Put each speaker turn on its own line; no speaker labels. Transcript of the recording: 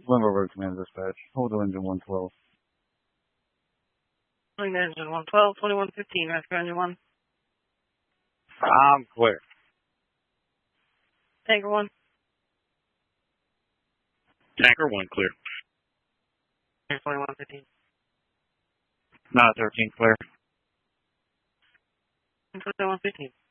Lima Road Command Dispatch. Hold the engine 112.
Holding the engine 112, 2115, rescue engine 1.
I'm clear.
Tanker 1.
Tanker 1 clear.
2115.
913 clear.
2115.